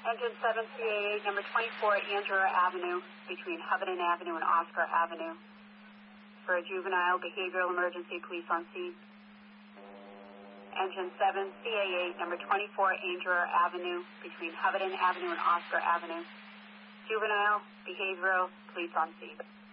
Engine 7CA8, number 24, Andrew Avenue, between Hovenden Avenue and Oscar Avenue. For a juvenile behavioral emergency, police on scene. Engine 7CA8, number 24, Andrew Avenue, between Hovenden Avenue and Oscar Avenue. Juvenile behavioral, police on scene.